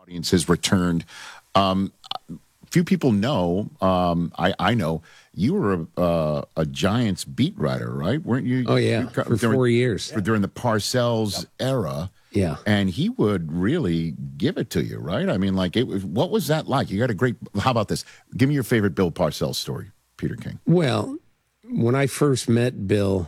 audience has returned. Few people know. I know you were a Giants beat writer, right? Weren't you? Oh yeah, for 4 years during the Parcells era. Yeah, and he would really give it to you, right? I mean, like, what was that like? You got a great. How about this? Give me your favorite Bill Parcells story, Peter King. Well, when I first met Bill,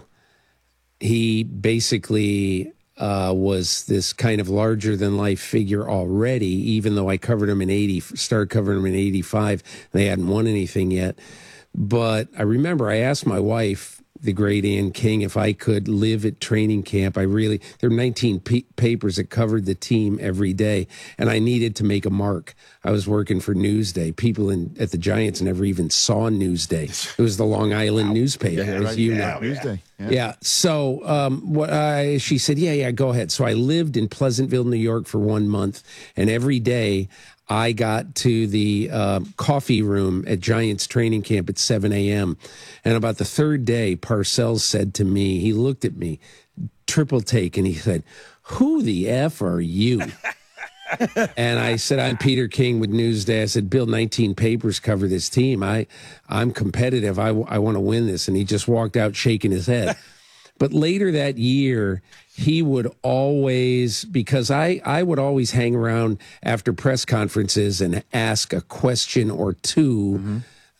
he basically was this kind of larger than life figure already, even though I covered him in started covering him in 85. They hadn't won anything yet. But I remember I asked my wife, the great Ann King, if I could live at training camp. There were 19 papers that covered the team every day, and I needed to make a mark. I was working for Newsday. People at the Giants never even saw Newsday. It was the Long Island newspaper, as you know. Newsday. Yeah. So she said, yeah, go ahead. So I lived in Pleasantville, New York for 1 month, and every day I got to the coffee room at Giants training camp at 7 a.m. And about the third day, Parcells said to me, he looked at me, triple take, and he said, "Who the F are you?" And I said, "I'm Peter King with Newsday." I said, "Bill, 19 papers cover this team. I'm competitive. I want to win this." And he just walked out shaking his head. But later that year, he would always, because I would always hang around after press conferences and ask a question or two,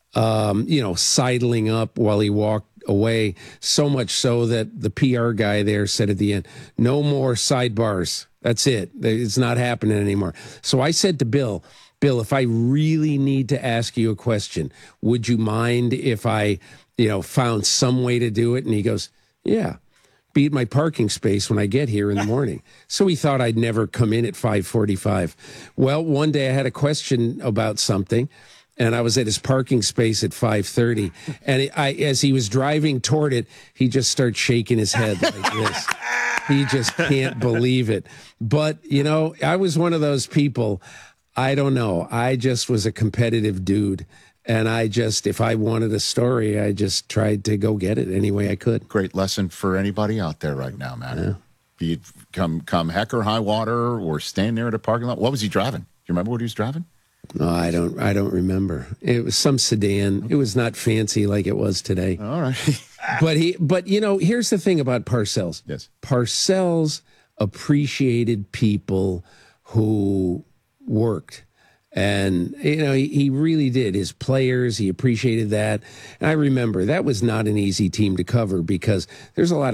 sidling up while he walked away, so much so that the PR guy there said at the end, "No more sidebars. That's it. It's not happening anymore." So I said to Bill, "If I really need to ask you a question, would you mind if I, found some way to do it?" And he goes, "Yeah. Be at my parking space when I get here in the morning." So he thought I'd never come in at 5:45. Well, one day I had a question about something, and I was at his parking space at 5:30. And as he was driving toward it, he just started shaking his head like this. He just can't believe it. But, I was one of those people, I don't know. I just was a competitive dude. And if I wanted a story, I just tried to go get it any way I could. Great lesson for anybody out there right now, man. Yeah. Be it come heck or high water or stand there at a parking lot. What was he driving? Do you remember what he was driving? No, I don't remember. It was some sedan. It was not fancy like it was today. All right. But here's the thing about Parcells. Yes. Parcells appreciated people who worked. And, he really did. His players, he appreciated that. And I remember that was not an easy team to cover because there's a lot of